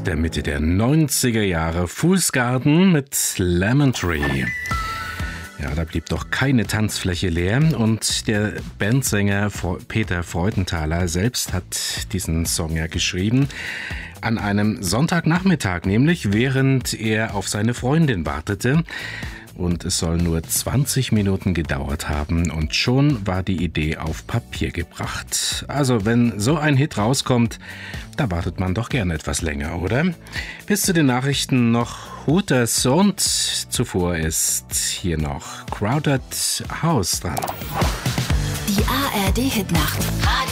der Mitte der 90er Jahre. Fool's Garden mit Lemon Tree. Ja, da blieb doch keine Tanzfläche leer und der Bandsänger Peter Freudenthaler selbst hat diesen Song ja geschrieben. An einem Sonntagnachmittag, nämlich während er auf seine Freundin wartete. Und es soll nur 20 Minuten gedauert haben und schon war die Idee auf Papier gebracht. Also wenn so ein Hit rauskommt, da wartet man doch gerne etwas länger, oder? Bis zu den Nachrichten noch Hooters und zuvor ist hier noch Crowded House dran. Die ARD Hitnacht.